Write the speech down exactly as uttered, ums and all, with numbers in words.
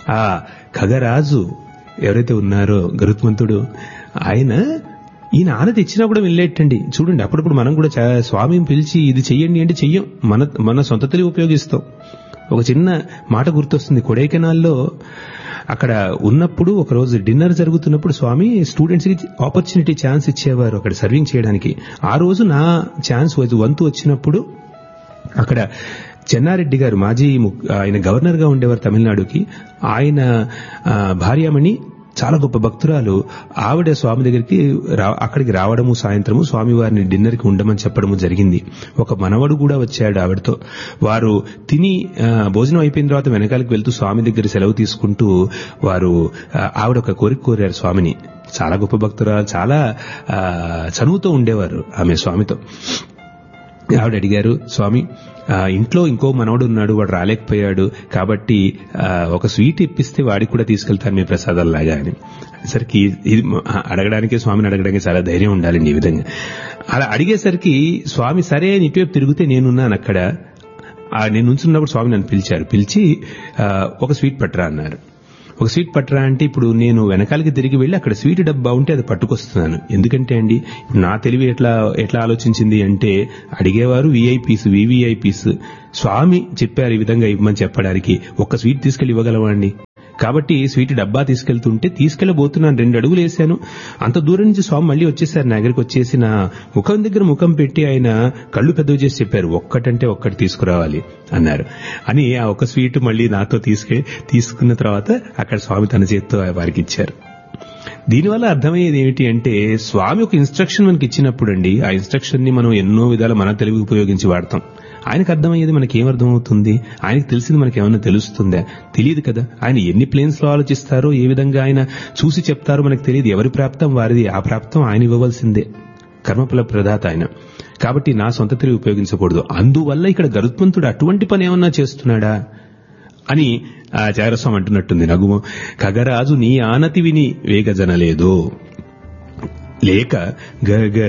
ఆ ఖగరాజు ఎవరైతే ఉన్నారో గరుత్మంతుడు, ఆయన ఈయన ఆన తెచ్చినా కూడా వెళ్ళేటండి. చూడండి, అప్పుడప్పుడు మనం కూడా చా- స్వామిని పిలిచి ఇది చెయ్యండి అంటే చెయ్యం, మన మన సొంత తెలివి ఉపయోగిస్తాం. ఒక చిన్న మాట గుర్తొస్తుంది. కొడైకెనాల్లో అక్కడ ఉన్నప్పుడు ఒక రోజు డిన్నర్ జరుగుతున్నప్పుడు స్వామి స్టూడెంట్స్ కి ఆపర్చునిటీ ఛాన్స్ ఇచ్చేవారు అక్కడ సర్వింగ్ చేయడానికి. ఆ రోజు నా ఛాన్స్ వంతు వచ్చినప్పుడు అక్కడ చెన్నారెడ్డి గారు, మాజీ ము- ఆయన గవర్నర్ గా ఉండేవారు తమిళనాడుకి, ఆయన ఆ, భార్యామణి చాలా గొప్ప భక్తురాలు. ఆవిడ స్వామి దగ్గరికి రా- అక్కడికి రావడము, సాయంత్రము స్వామి వారిని డిన్నర్ కి ఉండమని చెప్పడము జరిగింది. ఒక మనవడు కూడా వచ్చాడు ఆవిడతో. వారు తిని ఆ, భోజనం అయిపోయిన తర్వాత వెనకాలకి వెళ్తూ స్వామి దగ్గర సెలవు తీసుకుంటూ వారు ఆ, ఆవిడ ఒక కోరిక కోరారు స్వామిని. చాలా గొప్ప భక్తురాలు, చాలా ఆ, చనువుతో ఉండేవారు ఆమె స్వామితో. ఆవిడ అడిగారు, స్వామి ఆ, ఇంట్లో ఇంకో మనవడు ఉన్నాడు, వాడు రాలేకపోయాడు, కాబట్టి ఆ, ఒక స్వీట్ ఇప్పిస్తే వాడికి కూడా తీసుకెళ్తాను మీ ప్రసాదాలలాగా అని. సరికి ఇది అడగడానికి, స్వామిని అడగడానికి చాలా ధైర్యం ఉండాలండి ఈ విధంగా. అలా అడిగేసరికి స్వామి సరే అని ఇటువైపు తిరిగితే నేనున్నాను అక్కడ. ఆ, నేను నుంచున్నప్పుడు స్వామి నన్ను పిలిచారు. పిలిచి ఆ, ఒక స్వీట్ పట్టరా అన్నారు. ఒక స్వీట్ పట్టరా అంటే ఇప్పుడు నేను వెనకాలకి తిరిగి వెళ్లి అక్కడ స్వీట్ డబ్బా ఉంటే అది పట్టుకొస్తున్నాను. ఎందుకంటే అండి ఇప్పుడు నా తెలివి ఎట్లా ఎట్లా ఆలోచించింది అంటే, అడిగేవారు వీఐపీస్, వివిఐపీస్. స్వామి చెప్పారు ఈ విధంగా ఇవ్వమని చెప్పడానికి, ఒక్క స్వీట్ తీసుకెళ్లి ఇవ్వగలవండి. కాబట్టి స్వీట్ డబ్బా తీసుకెళ్తుంటే తీసుకెళ్లబోతున్నాను, రెండు అడుగులు వేశాను. అంత దూరం నుంచి స్వామి మళ్ళీ వచ్చేసారు నా దగ్గరికి. వచ్చేసి నా ముఖం దగ్గర ముఖం పెట్టి ఆయన కళ్ళు పెద్దవి చేసి చెప్పారు, ఒక్కటంటే ఒక్కటి తీసుకురావాలి అన్నారు. అని ఆ ఒక్క స్వీట్ మళ్ళీ నాతో తీసుకె తీసుకున్న తర్వాత అక్కడ స్వామి తన చేత్తో వారికి ఇచ్చారు. దీనివల్ల అర్థమయ్యేది ఏమిటి అంటే, స్వామి ఒక ఇన్స్ట్రక్షన్ మనకి ఇచ్చినప్పుడు అండి, ఆ ఇన్స్ట్రక్షన్ ని మనం ఎన్నో విధాలు మన తెలివి ఉపయోగించి వాడతాం. ఆయనకు అర్థమయ్యేది మనకి ఏమర్థమవుతుంది? ఆయనకు తెలిసింది మనకి ఏమన్నా తెలుస్తుందా? తెలియదు కదా. ఆయన ఎన్ని ప్లేన్స్ లో ఆలోచిస్తారో, ఏ విధంగా ఆయన చూసి చెప్తారో మనకు తెలియదు. ఎవరి ప్రాప్తం వారిది, ఆ ప్రాప్తం ఆయన ఇవ్వవలసిందే. కర్మఫల ప్రదాత ఆయన. కాబట్టి నా సొంత తెలివి ఉపయోగించకూడదు. అందువల్ల ఇక్కడ గరుత్మంతుడు అటువంటి పని ఏమన్నా చేస్తున్నాడా అని ఆ చారస్వామి అంటున్నట్టుంది. నగుమ ఖగరాజు నీ ఆనతి విని వేగజనలేదు లేక గగ